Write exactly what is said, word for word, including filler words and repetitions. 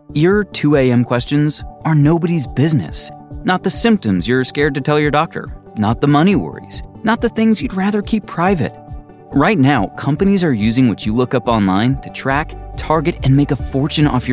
Your two a.m. questions are nobody's business. Not the symptoms you're scared to tell your doctor. Not the money worries. Not the things you'd rather keep private. Right now, companies are using what you look up online to track, target, and make a fortune off your